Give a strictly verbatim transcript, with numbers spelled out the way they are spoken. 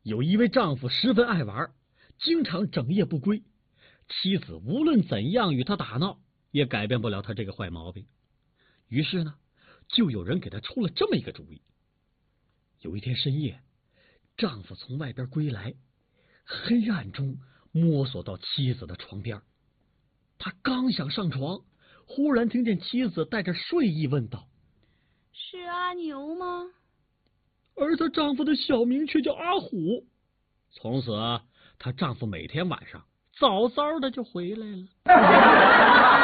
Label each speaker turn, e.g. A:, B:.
A: 有一位丈夫十分爱玩，经常整夜不归，妻子无论怎样与他打闹，也改变不了他这个坏毛病。于是呢，就有人给他出了这么一个主意。有一天深夜，丈夫从外边归来，黑暗中摸索到妻子的床边，他刚想上床，忽然听见妻子带着睡意问道：“
B: 是阿牛吗？”
A: 而她丈夫的小名却叫阿虎。从此她丈夫每天晚上早早的就回来了。